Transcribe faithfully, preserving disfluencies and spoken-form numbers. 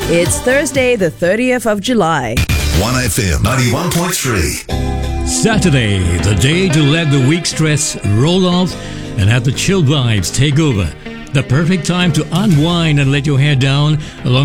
It's Thursday, the thirtieth of July. one F M ninety-one point three. Saturday, the day to let the week stress roll off and have the chill vibes take over. The perfect time to unwind and let your hair down along